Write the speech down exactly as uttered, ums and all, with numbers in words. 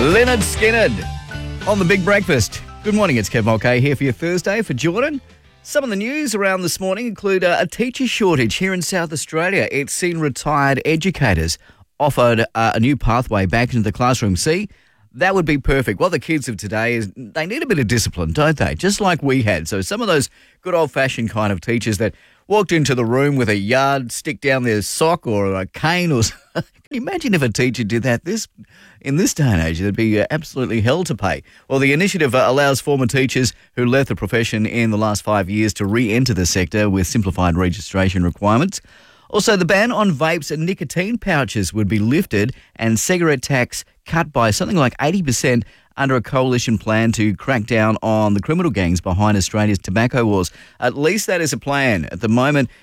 Leonard Skinner on The Big Breakfast. Good morning, it's Kev Mulcahy here for your Thursday for Jordan. Some of the news around this morning include uh, a teacher shortage here in South Australia. It's seen retired educators offered uh, a new pathway back into the classroom. See, that would be perfect. What the kids of today is, they need a bit of discipline, don't they? Just like we had. So some of those good old-fashioned kind of teachers that walked into the room with a yardstick down their sock or a cane or something. Can you imagine if a teacher did that this in this day and age? There'd be uh, absolutely hell to pay. Well, the initiative uh, allows former teachers who left the profession in the last five years to re-enter the sector with simplified registration requirements. Also, the ban on vapes and nicotine pouches would be lifted and cigarette tax cut by something like eighty percent under a coalition plan to crack down on the criminal gangs behind Australia's tobacco wars. At least that is a plan. At the moment,